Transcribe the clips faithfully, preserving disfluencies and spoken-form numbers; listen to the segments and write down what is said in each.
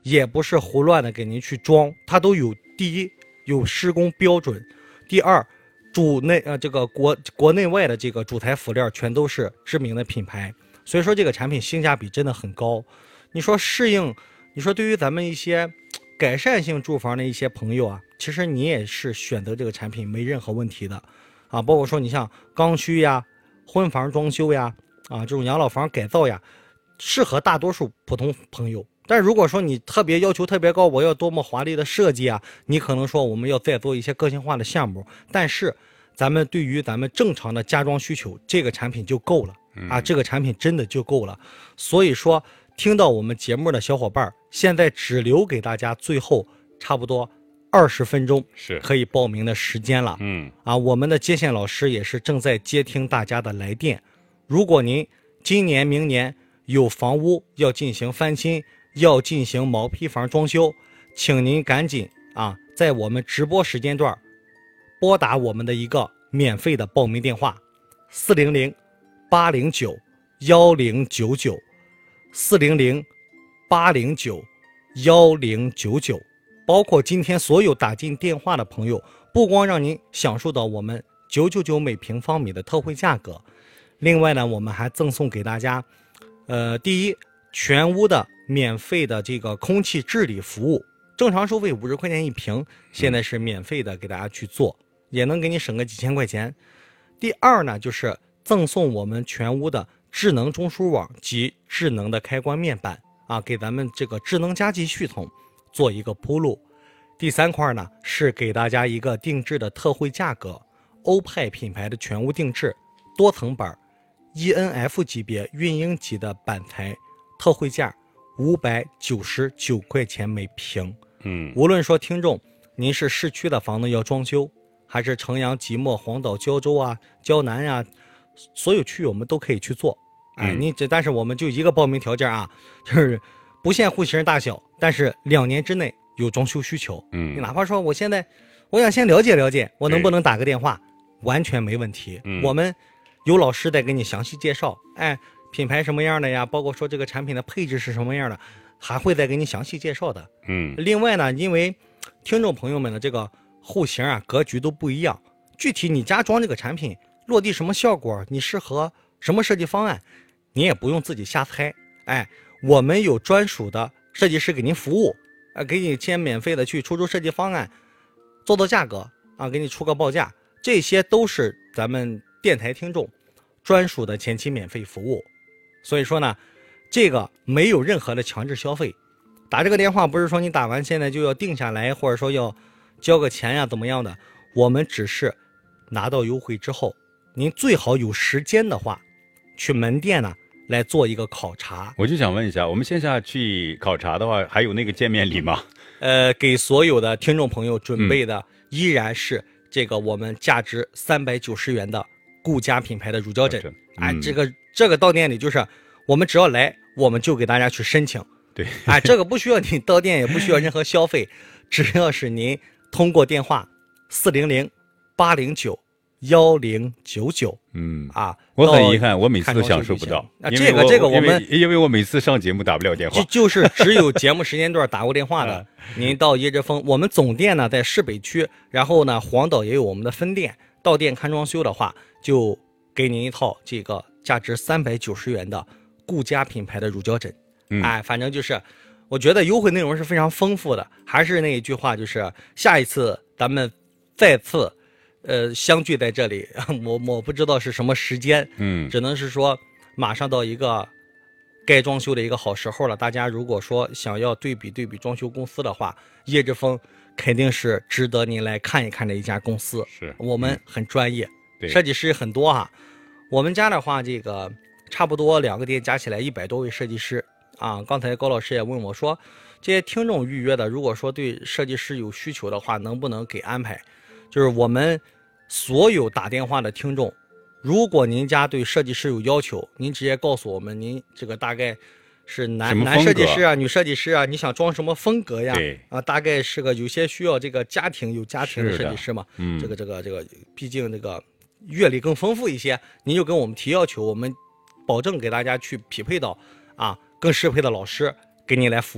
也不是胡乱的给您去装，它都有第一有施工标准，第二主内呃这个国国内外的这个主材辅料全都是知名的品牌，所以说这个产品性价比真的很高。你说适应，你说对于咱们一些改善性住房的一些朋友啊，其实你也是选择这个产品没任何问题的啊，包括说你像刚需呀、婚房装修呀、啊这种养老房改造呀，适合大多数普通朋友。但如果说你特别要求特别高，我要多么华丽的设计啊，你可能说我们要再做一些个性化的项目，但是咱们对于咱们正常的家装需求，这个产品就够了啊，这个产品真的就够了。所以说听到我们节目的小伙伴，现在只留给大家最后差不多二十分钟是可以报名的时间了。 嗯啊，我们的接线老师也是正在接听大家的来电。如果您今年明年有房屋要进行翻新，要进行毛坯房装修，请您赶紧啊，在我们直播时间段拨打我们的一个免费的报名电话：四零零八零九幺零九九，四零零八零九幺零九九。包括今天所有打进电话的朋友，不光让您享受到我们九九九每平方米的特惠价格，另外呢，我们还赠送给大家，呃，第一，全屋的免费的这个空气治理服务，正常收费五十块钱一平，现在是免费的给大家去做，也能给你省个几千块钱。第二呢，就是赠送我们全屋的智能中枢网及智能的开关面板啊，给咱们这个智能家居系统做一个铺路。第三块呢，是给大家一个定制的特惠价格，欧派品牌的全屋定制多层板 E N F 级别运营级的板材，特惠价五百九十九块钱每平。 嗯， 无论说听众您是市区的房子要装修，还是城阳、即墨、黄岛、胶州啊、胶南啊，所有区域我们都可以去做。哎， 嗯你这但是我们就一个报名条件啊，就是不限户型大小，但是两年之内有装修需求。 嗯， 你哪怕说我现在我想先了解了解，我能不能打个电话，完全没问题。 嗯， 我们有老师在给你详细介绍，哎，品牌什么样的呀，包括说这个产品的配置是什么样的，还会再给你详细介绍的。 嗯， 另外呢，因为听众朋友们的这个户型啊、格局都不一样，具体你家装这个产品落地什么效果，你适合什么设计方案，你也不用自己瞎猜。哎，我们有专属的设计师给您服务，啊，给你先免费的去出出设计方案，做做价格啊，给你出个报价，这些都是咱们电台听众专属的前期免费服务。所以说呢，这个没有任何的强制消费。打这个电话不是说你打完现在就要定下来，或者说要交个钱呀怎么样的，我们只是拿到优惠之后，您最好有时间的话，去门店呢来做一个考察。 我就想问一下，我们线下去考察的话，还有那个见面礼吗？ 呃，给所有的听众朋友准备的依然是这个我们价值三百九十元的顾家品牌的乳胶枕。 嗯、 哎，这个这个到店里就是我们只要来，我们就给大家去申请。 对， 哎，这个不需要你到店，也不需要任何消费，只要是您通过电话四零零八零九幺零九九， 嗯啊， 我很遗憾，我每次都享受不到。 啊，这个这个我们因为我每次上节目打不了电话， 就就是只有节目时间段打过电话的，您到椰之峰，我们总店呢在市北区，然后呢黄岛也有我们的分店，到店看装修的话，就给您一套这个价值三百九十元的顾家品牌的乳胶枕。 嗯、 哎，反正就是我觉得优惠内容是非常丰富的，还是那一句话，就是下一次咱们再次呃相聚在这里，我我不知道是什么时间， 嗯， 只能是说马上到一个该装修的一个好时候了。大家如果说想要对比对比装修公司的话，叶之峰肯定是值得您来看一看的一家公司。 是我们很专业， 对， 设计师很多哈。我们家的话，这个差不多两个店加起来一百多位设计师啊。刚才高老师也问我说，这些听众预约的，如果说对设计师有需求的话，能不能给安排？就是我们所有打电话的听众，如果您家对设计师有要求，您直接告诉我们，您这个大概是男男设计师啊、女设计师啊，你想装什么风格呀？ 对啊，大概是个有些需要这个家庭有家庭的设计师嘛， 嗯， 这个这个这个，毕竟这个阅历更丰富一些，您就跟我们提要求，我们保证给大家去匹配到啊更适配的老师给你来服务。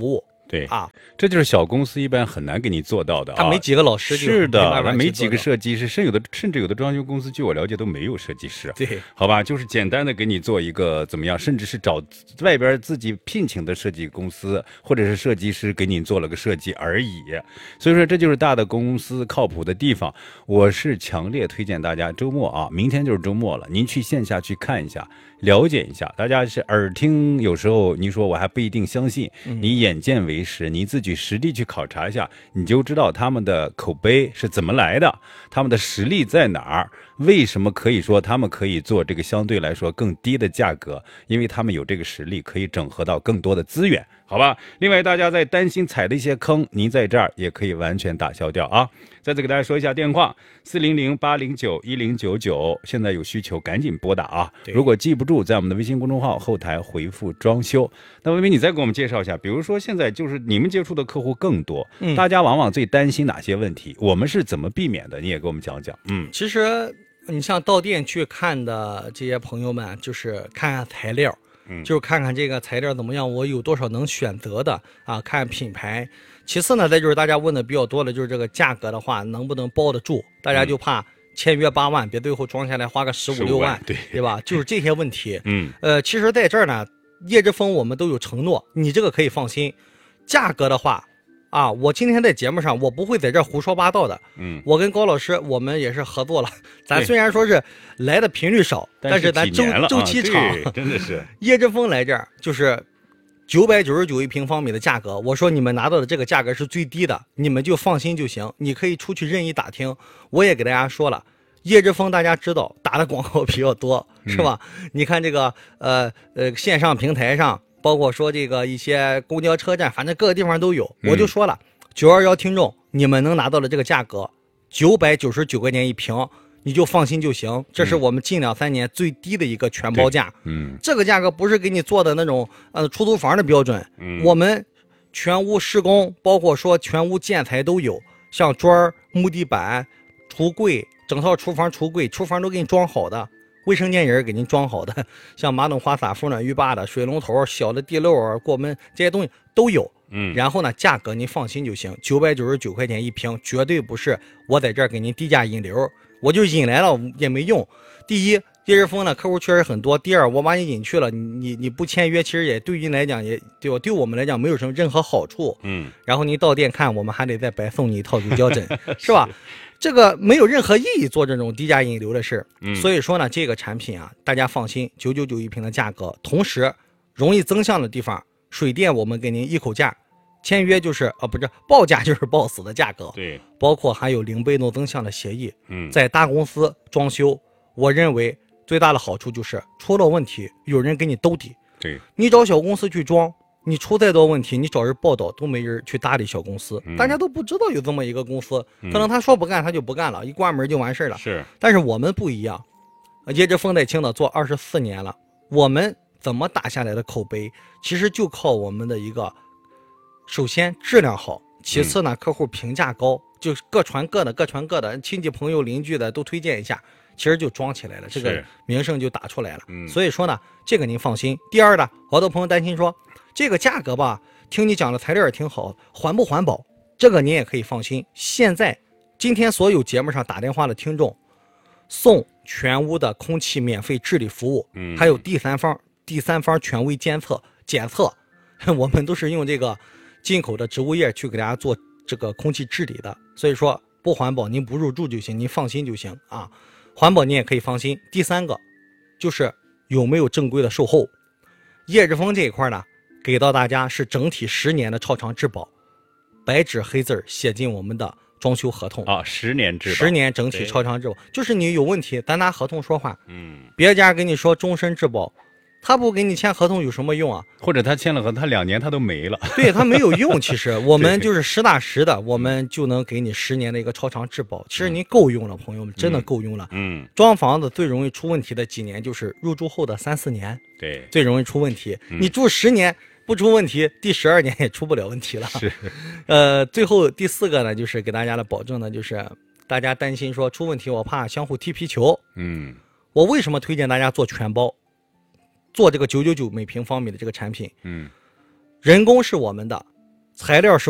对啊， 这就是小公司一般很难给你做到的啊。 他没几个老师， 是的， 没没几个设计师，甚有的甚至有的装修公司，据我了解都没有设计师。 对， 好吧，就是简单的给你做一个怎么样，甚至是找外边自己聘请的设计公司或者是设计师给你做了个设计而已。所以说这就是大的公司靠谱的地方。我是强烈推荐大家周末啊，明天就是周末了，您去线下去看一下，了解一下。大家是耳听，有时候您说我还不一定相信，你眼见为实，你自己实地去考察一下，你就知道他们的口碑是怎么来的，他们的实力在哪儿，为什么可以说他们可以做这个相对来说更低的价格，因为他们有这个实力可以整合到更多的资源，好吧。另外大家在担心踩的一些坑，您在这儿也可以完全打消掉啊。再次给大家说一下电话四零零八零九一零九九，现在有需求赶紧拨打啊，如果记不住在我们的微信公众号后台回复装修。那微微你再给我们介绍一下，比如说现在就是你们接触的客户更多，嗯，大家往往最担心哪些问题，我们是怎么避免的，你也给我们讲讲。嗯， 其实你像到店去看的这些朋友们，就是看看材料，嗯，就是看看这个材料怎么样，我有多少能选择的啊，看品牌。其次呢，再就是大家问的比较多的就是这个价格的话能不能包得住，大家就怕签约八万别最后装下来花个十五六万， 对对吧？就是这些问题。 嗯， 呃，其实在这儿呢，叶之峰我们都有承诺，你这个可以放心。价格的话啊，我今天在节目上我不会在这儿胡说八道的。 嗯， 我跟高老师我们也是合作了，咱虽然说是来的频率少，但是咱周周期长， 啊、真的是叶之峰来这儿就是九百九十九一平方米的价格，我说你们拿到的这个价格是最低的，你们就放心就行，你可以出去任意打听。我也给大家说了，叶之峰大家知道打的广告比较多，是吧？嗯、你看这个呃呃线上平台上，包括说这个一些公交车站，反正各个地方都有。我就说了，九二幺听众，你们能拿到的这个价格九百九十九块钱一平。你就放心就行，这是我们近两三年最低的一个全包价。 嗯， 这个价格不是给你做的那种呃出租房的标准。嗯，我们全屋施工，包括说全屋建材都有，像砖、木地板、橱柜，整套厨房橱柜、厨房都给你装好的，卫生间也是给您装好的，像马桶、花洒、风暖浴霸的、水龙头、小的地漏、过门这些东西都有。嗯，然后呢，价格您放心就行，九百九十九块钱一平，绝对不是我在这儿给您低价引流。我就引来了也没用。第一，叶之峰呢客户确实很多；第二，我把你引去了，你你你不签约，其实也对于你来讲也对我对我们来讲没有什么任何好处。嗯，然后你到店看，我们还得再白送你一套乳胶枕，是吧？这个没有任何意义做这种低价引流的事。嗯，所以说呢，这个产品啊，大家放心，九九九一平的价格，同时容易增项的地方，水电我们给您一口价。签约就是啊，不是报价就是报死的价格， 对， 包括还有零被动增项的协议。嗯，在大公司装修，我认为最大的好处就是出了问题有人给你兜底。 对， 你找小公司去装，你出再多问题，你找人报道都没人去搭理小公司，嗯、大家都不知道有这么一个公司，可能他说不干他就不干了，一关门就完事了。 是， 但是我们不一样，叶之峰在青岛做二十四年了，我们怎么打下来的口碑，其实就靠我们的一个。首先质量好，其次呢、嗯、客户评价高，就各传各的各传各的，亲戚朋友邻居的都推荐一下，其实就装起来了，这个名声就打出来了。所以说呢，这个您放心。第二呢，好多朋友担心说这个价格吧，听你讲的材料也挺好，环不环保，这个您也可以放心。现在今天所有节目上打电话的听众送全屋的空气免费治理服务，嗯，还有第三方第三方权威监测检测，我们都是用这个进口的植物液去给大家做这个空气治理的，所以说不环保您不入住就行，您放心就行啊。环保您也可以放心。第三个就是有没有正规的售后。叶之峰这一块呢，给到大家是整体十年的超长质保，白纸黑字写进我们的装修合同啊，十年质保， 十年整体超长质保，就是你有问题，咱拿合同说话。嗯，别家跟你说终身质保。他不给你签合同有什么用啊？ 或者他签了合同，他两年他都没了。 对，他没有用。其实我们就是实打实的，我们就能给你十年的一个超长质保。其实您够用了，朋友们，真的够用了。嗯，装房子最容易出问题的几年就是入住后的三四年， 对， 最容易出问题。嗯、你住十年不出问题，第十二年也出不了问题了。 是， 呃，最后第四个呢，就是给大家的保证呢，就是大家担心说出问题，我怕相互踢皮球。嗯，我为什么推荐大家做全包？做这个九九九每平方米的这个产品，嗯，人工是我们的， 材料是